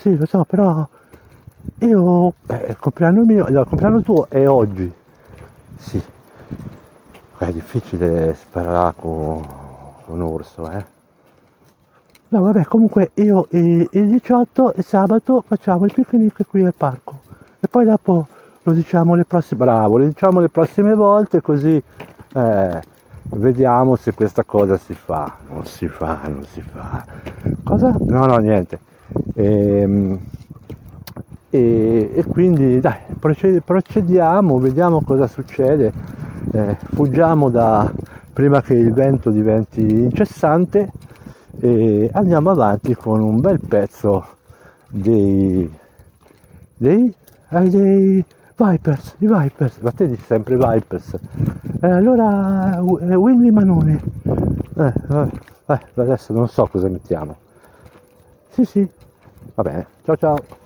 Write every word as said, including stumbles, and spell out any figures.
sì, lo so, però io, eh, il compleanno mio, no, il compleanno tuo è oggi, sì, è difficile sparare con un orso, eh. No, vabbè, comunque io eh, il diciotto, il sabato, facciamo il picnic qui al parco. E poi dopo lo diciamo le prossime, bravo, lo diciamo le prossime volte così eh, vediamo se questa cosa si fa. Non si fa, non si fa. Cosa? No, no, niente. Ehm, E, e quindi dai, proced- procediamo, vediamo cosa succede. Eh, fuggiamo da prima che il vento diventi incessante e andiamo avanti con un bel pezzo dei dei, eh, dei Vipers, i Vipers, ma te dici sempre Vipers. Eh, allora eh, Willy Manone. Eh, eh, eh, adesso non so cosa mettiamo. Sì, sì, va bene. Ciao ciao.